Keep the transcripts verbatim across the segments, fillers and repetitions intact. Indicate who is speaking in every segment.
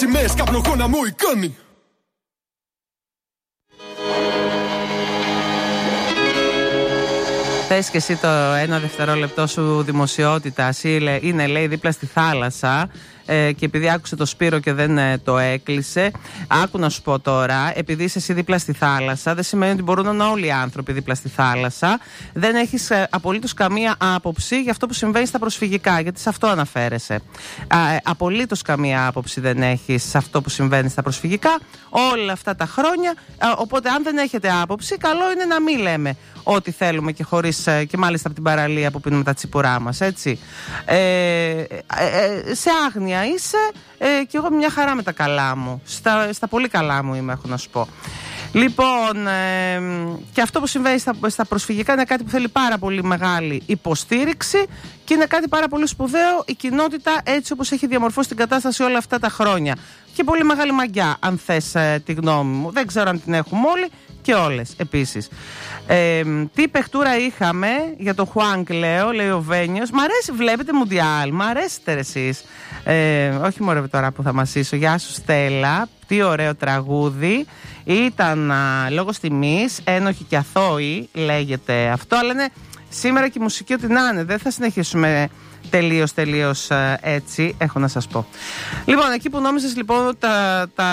Speaker 1: σημαίες, καπνογόνα μου εικόνη.
Speaker 2: Θες και εσύ το ένα δευτερόλεπτό σου δημοσιότητας, είναι λέει δίπλα στη θάλασσα, ε, και επειδή άκουσε το Σπύρο και δεν ε, το έκλεισε, άκου να σου πω τώρα, επειδή είσαι εσύ δίπλα στη θάλασσα, δεν σημαίνει ότι μπορούν να είναι όλοι οι άνθρωποι δίπλα στη θάλασσα. Δεν έχεις ε, απολύτως καμία άποψη για αυτό που συμβαίνει στα προσφυγικά, γιατί σε αυτό αναφέρεσαι. Ε, απολύτως καμία άποψη δεν έχεις σε αυτό που συμβαίνει στα προσφυγικά όλα αυτά τα χρόνια. Ε, οπότε, αν δεν έχετε άποψη, καλό είναι να μην λέμε ό,τι θέλουμε και χωρίς, και μάλιστα από την παραλία που πίνουμε τα τσιπουρά μας, έτσι. Ε, ε, ε, σε άγνοια είσαι, ε, και εγώ μια χαρά με τα καλά μου. Στα, στα πολύ καλά μου είμαι, έχω να σου πω. Λοιπόν, ε, και αυτό που συμβαίνει στα, στα προσφυγικά είναι κάτι που θέλει πάρα πολύ μεγάλη υποστήριξη και είναι κάτι πάρα πολύ σπουδαίο η κοινότητα έτσι όπως έχει διαμορφώσει την κατάσταση όλα αυτά τα χρόνια. Και πολύ μεγάλη μαγιά, αν θες ε, τη γνώμη μου. Δεν ξέρω αν την έχουμε όλοι και όλες επίσης. Ε, τι παιχτούρα είχαμε για το Χουάνκ, λέω, λέει ο Βένιος. Μ' αρέσει, βλέπετε Μουντιάλ, μ' αρέσετε εσείς. Ε, όχι μωρέ τώρα που θα μας ίσω. Γεια σου Στέλλα, τι ωραίο τραγούδι. Ήταν α, λόγος τιμής, ένοχοι και αθώοι λέγεται αυτό, αλλά είναι σήμερα και η μουσική ό,τι να είναι. Δεν θα συνεχίσουμε τελείως τελείως έτσι, έχω να σας πω. Λοιπόν, εκεί που νόμιζες λοιπόν τα... τα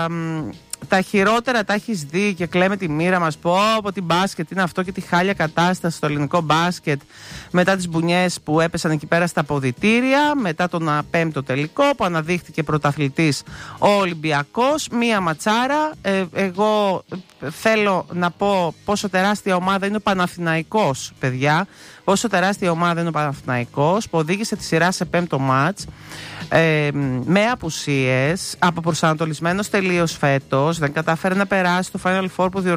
Speaker 2: τα χειρότερα τα έχεις δει και κλαίμε τη μοίρα μας. Πω από την μπάσκετ είναι αυτό και τη χάλια κατάσταση στο ελληνικό μπάσκετ μετά τις μπουνιές που έπεσαν εκεί πέρα στα αποδυτήρια, μετά τον πέμπτο τελικό που αναδείχθηκε πρωταθλητής ο Ολυμπιακός. Μία ματσάρα. Ε, εγώ θέλω να πω πόσο τεράστια ομάδα είναι ο Παναθηναϊκός, παιδιά. Πόσο τεράστια ομάδα είναι ο Παναθηναϊκός που οδήγησε τη σειρά σε πέμπτο μάτς. Ε, με απουσίες, αποπροσανατολισμένος τελείως φέτος, δεν κατάφερε να περάσει το Final Four που,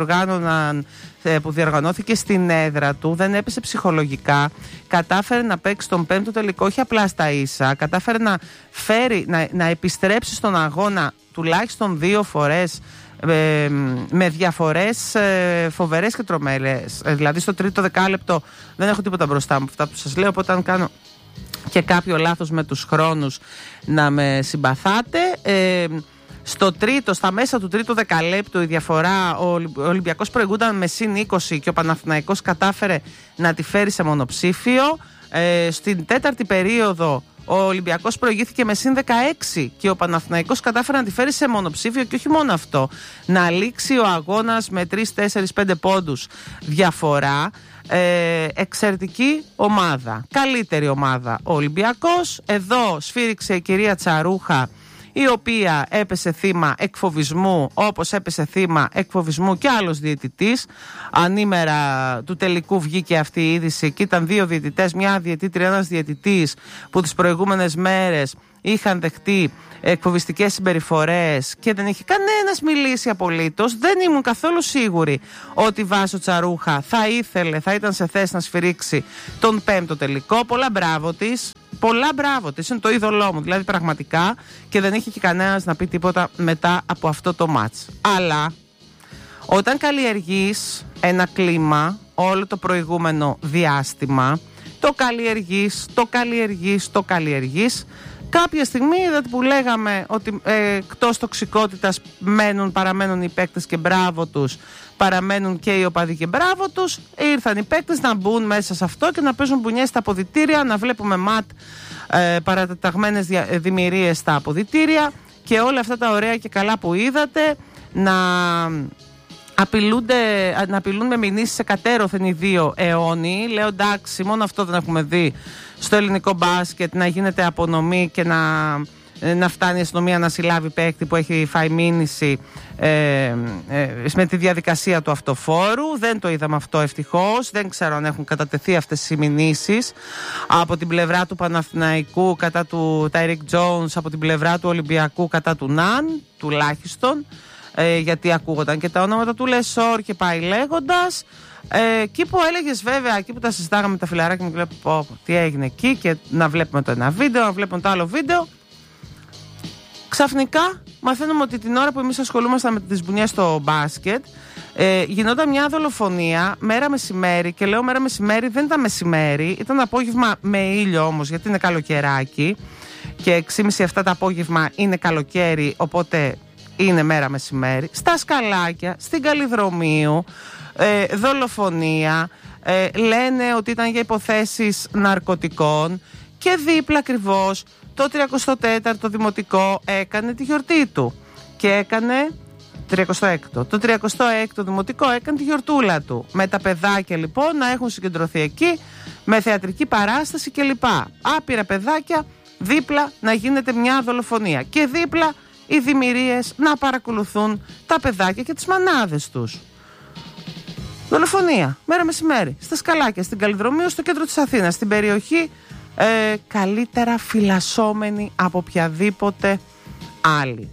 Speaker 2: που διοργανώθηκε στην έδρα του, δεν έπεσε ψυχολογικά, κατάφερε να παίξει τον πέμπτο τελικό όχι απλά στα ίσα, κατάφερε να φέρει, να, να επιστρέψει στον αγώνα τουλάχιστον δύο φορές, ε, με διαφορές ε, φοβερές και τρομερές. Ε, δηλαδή στο τρίτο δεκάλεπτο δεν έχω τίποτα μπροστά μου αυτά που σας λέω, οπότε αν κάνω και κάποιο λάθος με τους χρόνους να με συμπαθάτε. Ε, στο τρίτο, στα μέσα του τρίτου δεκαλέπτου η διαφορά, ο Ολυμπιακός προηγούνταν με συν είκοσι και ο Παναθηναϊκός κατάφερε να τη φέρει σε μονοψήφιο. Ε, στην τέταρτη περίοδο ο Ολυμπιακός προηγήθηκε με συν δεκαέξι και ο Παναθηναϊκός κατάφερε να τη φέρει σε μονοψήφιο και όχι μόνο αυτό, να λήξει ο αγώνας με τρία, τέσσερα, πέντε πόντους διαφορά. Ε, εξαιρετική ομάδα, καλύτερη ομάδα ο Ολυμπιακός. Εδώ σφύριξε η κυρία Τσαρούχα, η οποία έπεσε θύμα εκφοβισμού, όπως έπεσε θύμα εκφοβισμού και άλλος διαιτητής. Ανήμερα του τελικού βγήκε αυτή η είδηση και ήταν δύο διαιτητές, μια διαιτήτρια, ένας διαιτητής που τις προηγούμενες μέρες είχαν δεχτεί εκφοβιστικές συμπεριφορές και δεν είχε κανένας μιλήσει απολύτως. Δεν ήμουν καθόλου σίγουρη ότι η Βάσο Τσαρούχα θα ήθελε, θα ήταν σε θέση να σφυρίξει τον πέμπτο τελικό. Πολλά μπράβο της. Πολλά μπράβο της. Είναι το είδωλό μου, δηλαδή πραγματικά, και δεν είχε και κανένας να πει τίποτα μετά από αυτό το μάτς. Αλλά όταν καλλιεργείς ένα κλίμα όλο το προηγούμενο διάστημα, το καλλιεργείς, το καλλιεργείς, το καλλιεργείς, κάποια στιγμή είδατε που λέγαμε ότι ε, εκτός τοξικότητας μένουν, παραμένουν οι παίκτες και μπράβο τους, παραμένουν και οι οπαδοί και μπράβο τους, ήρθαν οι παίκτες να μπουν μέσα σε αυτό και να παίζουν μπουνιές στα αποδυτήρια, να βλέπουμε ματ ε, παρατεταγμένες δημιουργίες στα αποδυτήρια και όλα αυτά τα ωραία και καλά που είδατε να... Απειλούνται, να απειλούν με μηνύσεις σε κατέρωθεν οι δύο αιώνιοι. Λέω εντάξει, μόνο αυτό δεν έχουμε δει στο ελληνικό μπάσκετ, να γίνεται απονομή και να, να φτάνει η αστυνομία να συλλάβει παίκτη που έχει φάει μήνυση ε, ε, με τη διαδικασία του αυτοφόρου. Δεν το είδαμε αυτό ευτυχώς. Δεν ξέρω αν έχουν κατατεθεί αυτές οι μηνύσεις από την πλευρά του Παναθηναϊκού κατά του Τάιρικ Τζόουνς, από την πλευρά του Ολυμπιακού κατά του Ναν, τουλάχιστον. Ε, γιατί ακούγονταν και τα ονόματα του Λεσόρ και πάει λέγοντας. Ε, εκεί που έλεγες βέβαια, εκεί που τα συζητάγαμε τα φιλαράκια μου και λέω τι έγινε εκεί και να βλέπουμε το ένα βίντεο, να βλέπουμε το άλλο βίντεο, ξαφνικά μαθαίνουμε ότι την ώρα που εμείς ασχολούμασταν με τις μπουνιές στο μπάσκετ ε, γινόταν μια δολοφονία μέρα μεσημέρι, και λέω μέρα μεσημέρι, δεν ήταν μεσημέρι, ήταν απόγευμα με ήλιο όμως γιατί είναι καλοκαιράκι. και έξι και μισή εφτά το απόγευμα είναι καλοκαίρι, οπότε είναι μέρα μεσημέρι. Στα Σκαλάκια, στην Καλλιδρομίου, ε, δολοφονία, ε, λένε ότι ήταν για υποθέσεις ναρκωτικών και δίπλα ακριβώς το τριακοστό τέταρτο Δημοτικό έκανε τη γιορτή του και έκανε τριακοστό έκτο. Το τριακοστό έκτο Δημοτικό έκανε τη γιορτούλα του. Με τα παιδάκια λοιπόν να έχουν συγκεντρωθεί εκεί, με θεατρική παράσταση κλπ. Άπειρα παιδάκια, δίπλα να γίνεται μια δολοφονία. Και δίπλα οι δημιουργίες να παρακολουθούν τα παιδάκια και τις μανάδες τους. Δολοφονία, μέρα μεσημέρι, στα Σκαλάκια, στην Καλλιδρομίου, στο κέντρο της Αθήνας, στην περιοχή ε, καλύτερα φυλασσόμενη από οποιαδήποτε άλλη.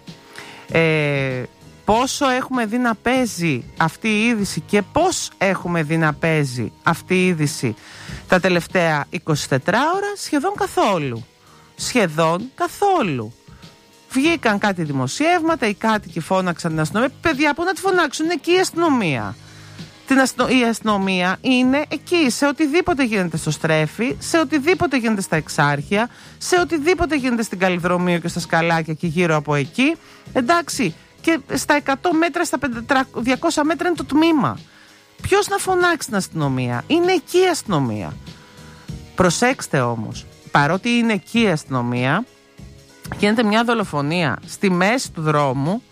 Speaker 2: Ε, πόσο έχουμε δει να παίζει αυτή η είδηση και πώς έχουμε δει να παίζει αυτή η είδηση τα τελευταία εικοσιτέσσερις ώρα? Σχεδόν καθόλου. Σχεδόν καθόλου. Βγήκαν κάτι δημοσιεύματα, οι κάτοικοι φώναξαν την αστυνομία. Παιδιά, πού να τη φωνάξουν, είναι εκεί η αστυνομία. Την αστυνο... Η αστυνομία είναι εκεί σε οτιδήποτε γίνεται στο Στρέφι, σε οτιδήποτε γίνεται στα Εξάρχεια, σε οτιδήποτε γίνεται στην Καλλιδρομίου και στα Σκαλάκια και γύρω από εκεί. Εντάξει, και στα εκατό μέτρα, στα διακόσια μέτρα είναι το τμήμα. Ποιος να φωνάξει την αστυνομία? Είναι εκεί η αστυνομία. Προσέξτε όμως, παρότι είναι εκεί η αστυνομία, γίνεται μια δολοφονία στη μέση του δρόμου,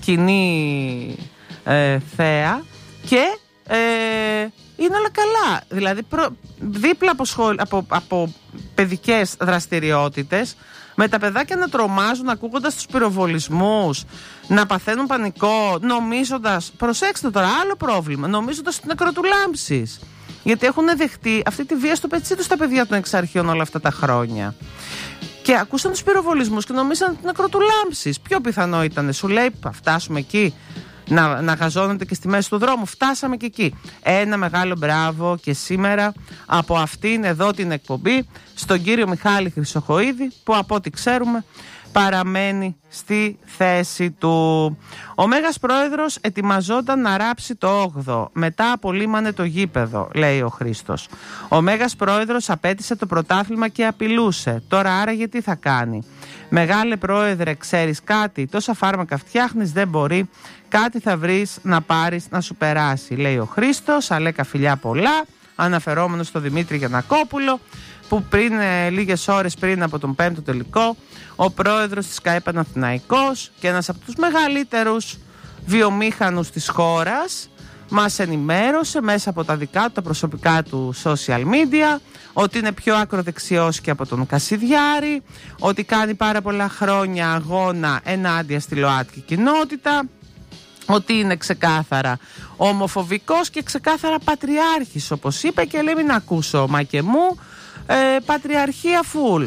Speaker 2: κοινή ε, θέα, και ε, είναι όλα καλά. Δηλαδή προ, δίπλα από, σχολ, από, από παιδικές δραστηριότητες, με τα παιδάκια να τρομάζουν ακούγοντας τους πυροβολισμούς, να παθαίνουν πανικό, νομίζοντας, προσέξτε τώρα, άλλο πρόβλημα, νομίζοντας ότι είναι νεκροτουλάμψεις. Γιατί έχουν δεχτεί αυτή τη βία στο πετσί τους τα παιδιά των Εξαρχείων όλα αυτά τα χρόνια. Και ακούσαν τους πυροβολισμούς και νομίζαν ότι είναι νεκροτουλάμψεις. Πιο πιθανό ήταν, σου λέει, θα φτάσουμε εκεί, να, να γαζώνονται και στη μέση του δρόμου. Φτάσαμε και εκεί. Ένα μεγάλο μπράβο και σήμερα από αυτήν εδώ την εκπομπή στον κύριο Μιχάλη Χρυσοχοΐδη, που από ό,τι ξέρουμε παραμένει στη θέση του. Ο Μέγας Πρόεδρος ετοιμαζόταν να ράψει το όγδοο. Μετά απολύμανε το γήπεδο, λέει ο Χρήστος. Ο Μέγας Πρόεδρος απέτησε το πρωτάθλημα και απειλούσε. Τώρα άραγε τι θα κάνει? Μεγάλε Πρόεδρε, ξέρεις κάτι? Τόσα φάρμακα φτιάχνεις, δεν μπορεί. Κάτι θα βρεις να πάρεις να σου περάσει, λέει ο Χρήστος. Αλέκα φιλιά πολλά, αναφερόμενος στο Δημήτρη Γιαννακόπουλο, που πριν, ε, λίγες ώρες πριν από τον πέμπτο τελικό, ο πρόεδρος της ΚΑΕ Παναθηναϊκός και ένας από τους μεγαλύτερους βιομήχανους της χώρας μας ενημέρωσε μέσα από τα δικά του, τα προσωπικά του social media, ότι είναι πιο ακροδεξιός και από τον Κασιδιάρη, ότι κάνει πάρα πολλά χρόνια αγώνα ενάντια στη ΛΟΑΤΚΙ κοινότητα, ότι είναι ξεκάθαρα ομοφοβικός και ξεκάθαρα πατριάρχης, όπως είπε, και λέει μην ακούσω μα και μου, ε, πατριαρχία φουλ.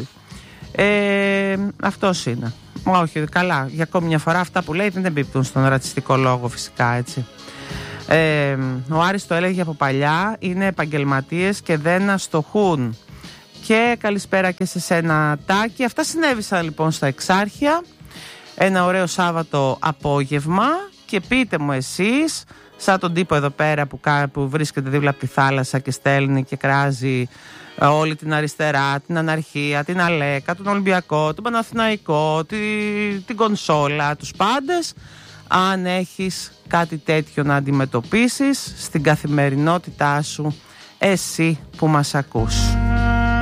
Speaker 2: Ε, αυτός είναι. Όχι, καλά, για ακόμη μια φορά αυτά που λέει δεν εμπίπτουν στον ρατσιστικό λόγο, φυσικά, έτσι. Ε, ο Άρης το έλεγε από παλιά, είναι επαγγελματίες και δεν αστοχούν. Και καλησπέρα και σε σένα, Τάκη. Αυτά συνέβησαν λοιπόν στα Εξάρχεια. Ένα ωραίο Σάββατο απόγευμα. Και πείτε μου εσείς, σαν τον τύπο εδώ πέρα που, που βρίσκεται δίπλα από τη θάλασσα και στέλνει και κράζει ε, όλη την αριστερά, την αναρχία, την Αλέκα, τον Ολυμπιακό, τον Παναθηναϊκό, τη, την κονσόλα, τους πάντες, αν έχεις κάτι τέτοιο να αντιμετωπίσεις στην καθημερινότητά σου, εσύ που μας ακούς.